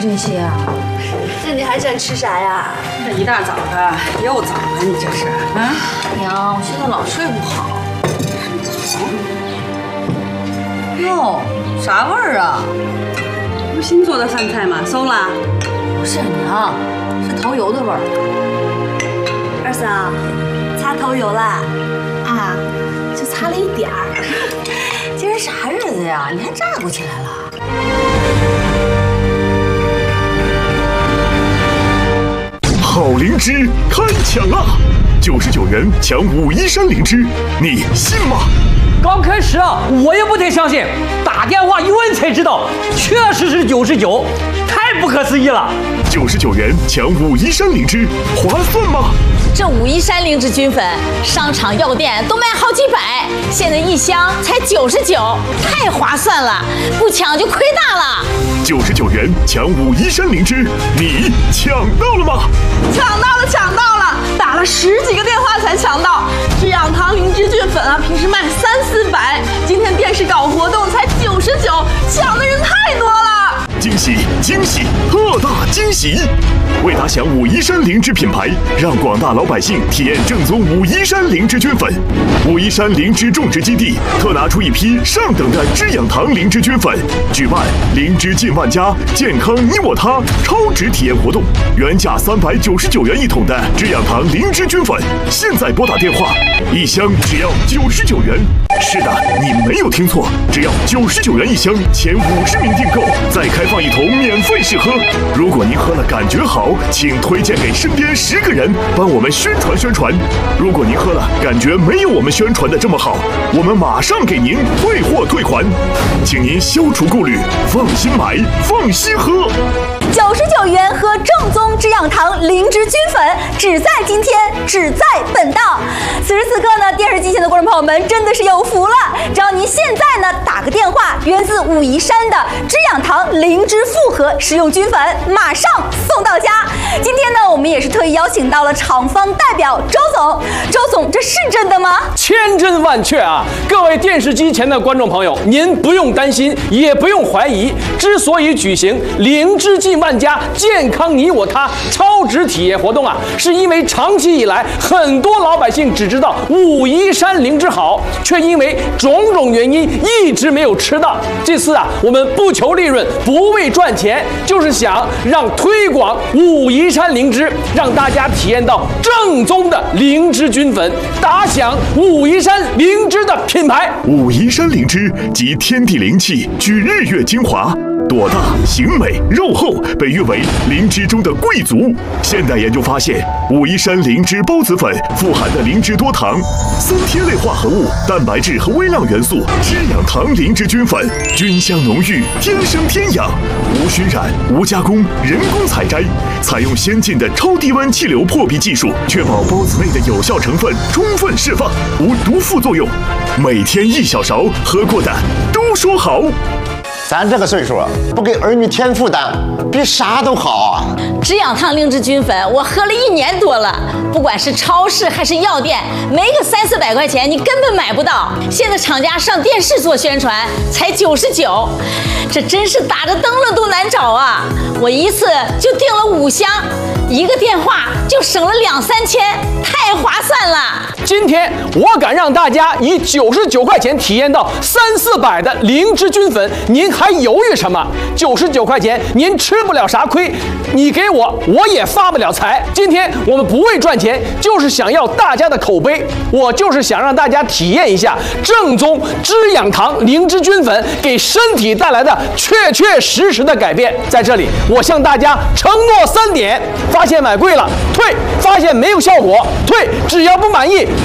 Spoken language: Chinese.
这些啊？ 那你还想吃啥呀？ 这一大早的又早了，你这是啊？ 娘，我现在老睡不好。哟，啥味儿啊？ 不是新做的饭菜吗？馊了？ 不是娘，是头油的味儿。 二嫂，擦头油啦？ 啊，就擦了一点儿。今儿啥日子呀？你还炸鼓起来了？ 好灵芝开抢啦！99元抢武夷山灵芝，你信吗？ 刚开始啊，我也不太相信，打电话一问才知道，确实是99，太不可思议了。 99元抢武夷山灵芝，划算吗？ 这武夷山灵芝菌粉，商场药店都卖好几百，现在一箱才99，太划算了，不抢就亏大了。 99元抢武夷山灵芝，你抢到了吗？ 抢到了，抢到了！打了10几个电话才抢到。制氧堂灵芝菌粉啊，平时卖300-400，今天电视搞活动才99，抢的人太多了。 惊喜惊喜，特大惊喜！为打响武夷山灵芝品牌，让广大老百姓体验正宗武夷山灵芝菌粉。武夷山灵芝种植基地特拿出一批上等的制氧堂灵芝菌粉，举办灵芝近万家，健康你我他超值体验活动。原价399元一桶的制氧堂灵芝菌粉，现在拨打电话，一箱只要99元。是的，你没有听错，只要99元一箱，前50名订购，再开放一桶免费试喝。如果您喝了感觉好，请推荐给身边10个人，帮我们宣传宣传。如果您喝了感觉没有我们宣传的这么好，我们马上给您退货退款，请您消除顾虑，放心买，放心喝。 99元喝正宗制氧堂灵芝菌粉，只在今天，只在本档。此时此刻呢，电视机前的观众朋友们真的是有福了，只要您现在呢打个电话，源自武夷山的制氧堂灵芝复合食用菌粉，马上送到家。今天呢，我们也是特意邀请到了厂方代表周总。周总，这是真的吗？ 千真万确啊！各位电视机前的观众朋友，您不用担心，也不用怀疑。之所以举行灵芝近万家，健康你我他超值体验活动啊，是因为长期以来，很多老百姓只知道武夷山灵芝好，却因为种种原因一直没有吃到。这次啊，我们不求利润，不为赚钱，就是想让推广武夷山灵芝，让大家体验到正宗的灵芝菌粉，打响武夷山灵芝的品牌。 武夷山灵芝集天地灵气，聚日月精华。朵大形美肉厚，被誉为灵芝中的贵族。现代研究发现，武夷山灵芝孢子粉富含的灵芝多糖、三萜类化合物、蛋白质和微量元素，制氧堂灵芝菌粉菌香浓郁，天生天养，无熏染、无加工、人工采摘，采用先进的超低温气流破壁技术，确保孢子内的有效成分充分释放，无毒副作用。每天1小勺，喝过的都说好。 咱这个岁数，不给儿女添负担，比啥都好啊！ 制氧堂灵芝菌粉，我喝了1年多了，不管是超市还是药店，没个300-400块钱，你根本买不到。现在厂家上电视做宣传，才99，这真是打着灯笼都难找啊！我一次就订了5箱，一个电话就省了2-3千，太划算了。 今天我敢让大家以99块钱体验到300-400的灵芝菌粉，您还犹豫什么？99块钱您吃不了啥亏，你给我也发不了财。今天我们不为赚钱，就是想要大家的口碑，我就是想让大家体验一下正宗制氧堂灵芝菌粉给身体带来的确确实实的改变。在这里，我向大家承诺3点：发现买贵了退，发现没有效果退，只要不满意